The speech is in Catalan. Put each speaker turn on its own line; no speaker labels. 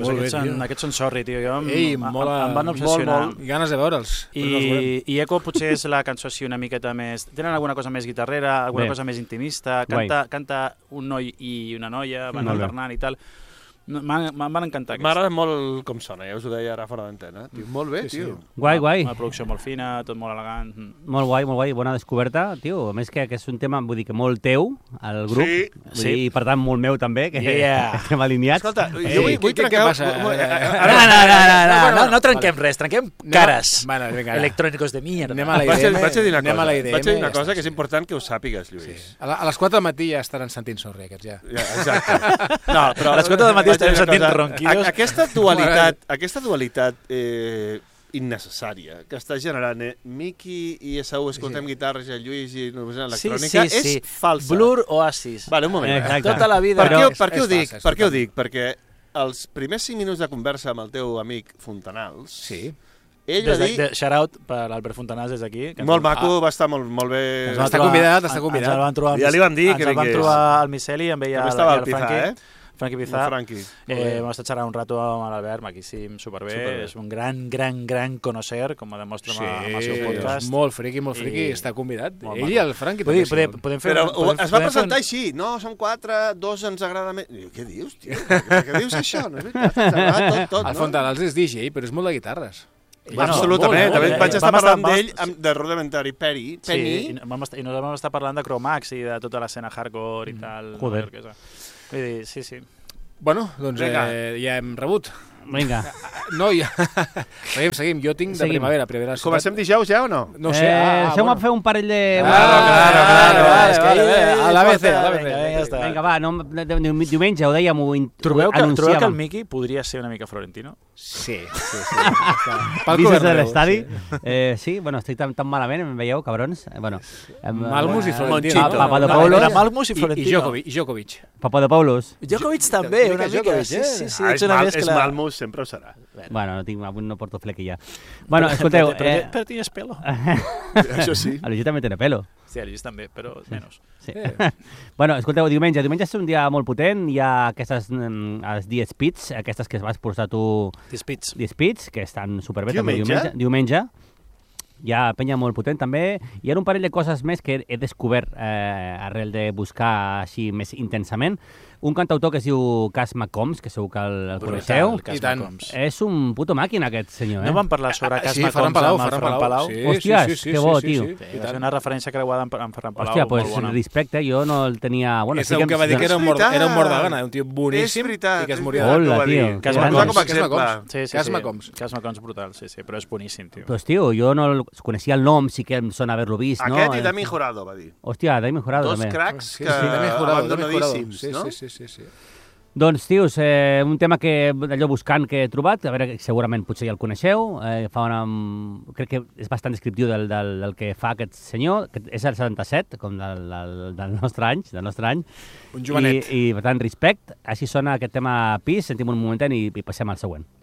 Aquests són sorri, tio.
Em
van obsessionar.
I ganes de veure'ls.
I Echo potser és la cançó així una miqueta més... Tenen alguna cosa més guitarrera, alguna cosa més intimista. Canta un noi i una noia, van alternant i tal. Me'n van encantar aquests.
M'agrada molt com sona, ja us ho deia ara fora d'antena. Molt bé, tio.
Guai.
Una producció molt fina, tot molt elegant.
Molt guai, bona descoberta, tio. A més que és un tema, vull dir, que molt teu, el grup, i per tant molt meu també, que estem alineats.
Escolta, jo vull trencar...
No trenquem res, trenquem cares. Electrònicos de mierda.
Vaig a dir una cosa que és important que ho sàpigues, Lluís.
A les 4 del matí ja estaran sentint sorri, aquests ja.
Exacte.
No, però a les 4 del matí estem sentint ronquidos.
Aquesta dualitat innecessària que està generant Miki i Esaú escoltem guitarres i el Lluís i electrònica és falsa.
Blur Oasis.
Vale, un moment.
Tota la vida.
Per què ho dic? Perquè els primers 5 minuts de conversa amb el teu amic Fontanals...
Sí.
Ell va dir...
Shout out per l'Albert Fontanals des d'aquí.
Molt maco, va estar molt bé...
Està convidat.
Ja li van dir que
vingués. Ens el vam trobar al Miceli, em veia el Franqui. Franqui Pizà. Hem estat xerrant un rato amb l'Albert, maquíssim, superbé. És un gran connocer, com demostra amb el seu podcast.
Molt friqui, està convidat. Ell i el Franqui també són.
Però es va presentar així. No, som 4, 2 ens agrada més. Què dius, tio? Què dius això? No és veritat.
El Fontanals és DJ, però és molt de guitarres.
Absolutament. També vaig estar parlant d'ell de Rudimentary Penny.
I no vam estar parlant de Cromax i de tota l'escena hardcore i tal.
Joder.
Vull dir, sí.
Bueno, doncs ja hem rebut.
Vinga.
No, ja... Seguim. Jo tinc de primavera ciutat.
Comencem dijous ja o no?
No sé.
Deixeu-me fer un parell de...
A la BC.
Vinga, va, diumenge ho dèiem, ho
Trobeu que
anunciàvem.
el Miki podria ser una mica Florentino?
Sí.
Vistes de l'estadi? Sí, bueno, estic tan malament, em veieu, cabrons?
Malmus i Florentino.
Papadopoulos.
Malmus i Florentino.
I Djokovic.
Papadopoulos.
Djokovic també, una mica. Sí, ets una mescla.
És Malmus, sempre ho serà.
Bueno, no porto flequi ja. Bueno, escolteu...
Però tienes pelo.
Això sí.
El Lluís també té pelo.
Sí, el Lluís també, però menys.
Sí. Bueno, escolteu, diumenge és un dia molt potent, hi ha aquestes els D-Speeds, aquestes que vas posar tu... D-Speeds, que estan superbé també diumenge. Hi ha penya molt potent també. Hi ha un parell de coses més que he descobert arrel de buscar així més intensament. Un cantautor que es diu Cas McCombs, que segur que el coneixeu. És un puto màquina, aquest senyor.
No vam parlar sobre Cas McCombs amb el Ferran Palau?
Hòsties, que bo, tio.
És una referència creuada amb Ferran Palau.
Hòstia, doncs respecte, jo no el tenia...
És el que va dir que era un mort de gana, un tio boníssim i que es moria.
Hola, tio.
Cas McCombs, brutal, sí, però és boníssim, tio.
Doncs, tio, jo no coneixia el nom, sí que em sona haver-lo vist, no?
Aquest i Dami Jurado, va dir.
Hòstia, Dami Jurado també.
Dos cracs que abandonadíssims, no?
Sí.
Doncs, tios, un tema que allò buscant que he trobat, a veure, segurament potser ja el coneixeu, crec que és bastant descriptiu del que fa aquest senyor, que és el 77, com del nostre any.
Un jovenet.
I per tant, respect. Així sona aquest tema Peace, sentim un momentet i passem al següent.